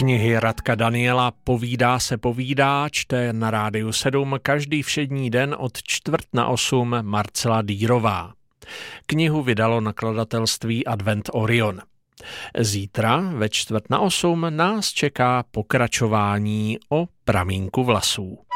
knihy Radka Daniela Povídá se povídá čte na Rádiu 7 každý všední den od 7:45 Marcela Dýrová. Knihu vydalo nakladatelství Advent Orion. Zítra ve 7:45 nás čeká pokračování o pramínku vlasů.